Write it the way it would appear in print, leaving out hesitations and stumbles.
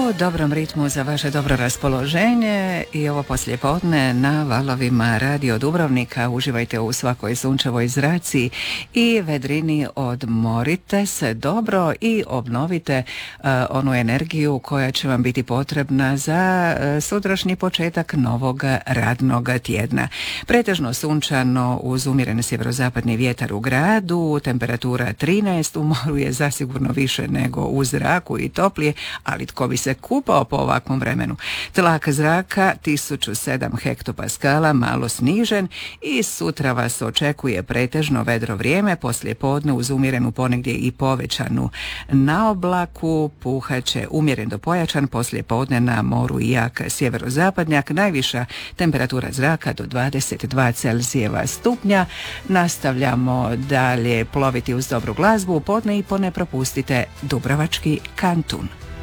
U dobrom ritmu za vaše dobro raspoloženje i ovo poslijepodne na valovima Radio Dubrovnika. Uživajte u svakoj sunčevoj zraci i vedrini, odmorite se dobro i obnovite onu energiju koja će vam biti potrebna za sutrašnji početak novog radnog tjedna. Pretežno sunčano uz umjeren sjeverozapadni vjetar u gradu, temperatura 13, u moru je zasigurno više nego u zraku i toplije, ali tko bi se kupao po ovakvom vremenu. Tlak zraka 1007 hektopaskala, malo snižen i sutra vas očekuje pretežno vedro vrijeme, poslije podne uz umjerenu ponegdje i povećanu na oblaku, puhaće umjeren do pojačan, poslije podne na moru i jak sjeverozapadnjak, najviša temperatura zraka do 22 Celzijeva stupnja. Nastavljamo dalje ploviti uz dobru glazbu, podne i po ne propustite Dubrovački kantun.